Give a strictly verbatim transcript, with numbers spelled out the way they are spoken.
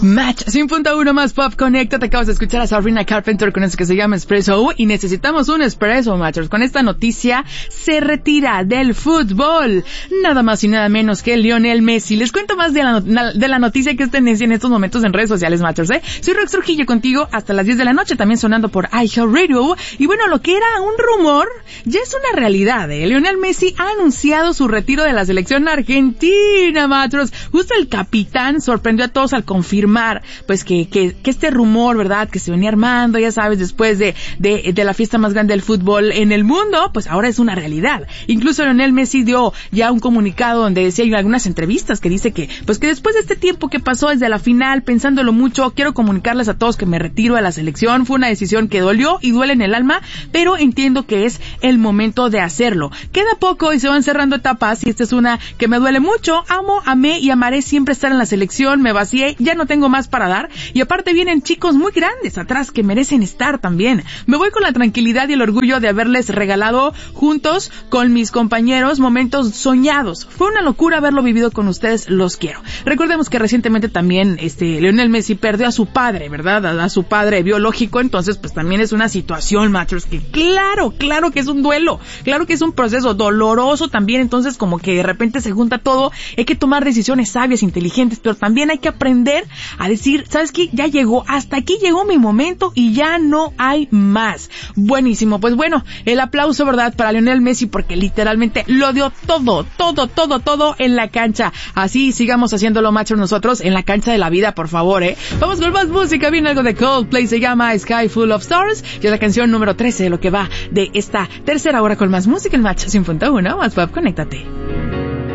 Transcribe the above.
Match cien punto uno más Pop Connecta. Te acabas de escuchar a Sabrina Carpenter con eso que se llama Espresso. Y necesitamos un espresso, Matchers. Con esta noticia se retira del fútbol nada más y nada menos que Lionel Messi. Les cuento más de la, de la noticia que es tendencia en estos momentos en redes sociales, Matchers, ¿eh? Soy Rox Trujillo contigo hasta las diez de la noche, también sonando por iHeartRadio. Y bueno, lo que era un rumor ya es una realidad, ¿eh? Lionel Messi ha anunciado su retiro de la selección argentina, Matchers. Justo el capitán sorprendió a todos al confirmar pues que, que, que este rumor, ¿verdad?, que se venía armando, ya sabes, después de, de, de la fiesta más grande del fútbol en el mundo, pues ahora es una realidad. Incluso Lionel Messi dio ya un comunicado donde decía en algunas entrevistas que dice que, pues que después de este tiempo que pasó desde la final, pensándolo mucho, quiero comunicarles a todos que me retiro de la selección. Fue una decisión que dolió y duele en el alma, pero entiendo que es el momento de hacerlo. Queda poco y se van cerrando etapas y esta es una que me duele mucho. Amo, amé y amaré siempre estar en la selección. Me vacié, ya no tengo más para dar y aparte vienen chicos muy grandes atrás que merecen estar también. Me voy con la tranquilidad y el orgullo de haberles regalado juntos con mis compañeros momentos soñados. Fue una locura haberlo vivido con ustedes, los quiero. Recordemos que recientemente también este Lionel Messi perdió a su padre, ¿verdad? A, a su padre biológico, entonces pues también es una situación, Matchers, que claro, claro que es un duelo, claro que es un proceso doloroso también, entonces como que de repente se junta todo, hay que tomar decisiones sabias, inteligentes, pero también hay que aprender a decir, ¿sabes qué? Ya llegó, hasta aquí llegó mi momento y ya no hay más. Buenísimo, pues bueno, el aplauso, ¿verdad?, para Lionel Messi porque literalmente lo dio todo, todo, todo, todo en la cancha. Así sigamos haciéndolo, machos, nosotros en la cancha de la vida, por favor, ¿eh? Vamos con más música, viene algo de Coldplay, se llama Sky Full of Stars y es la canción número trece de lo que va de esta tercera hora con más música en Match cien punto uno, más Pop, conéctate.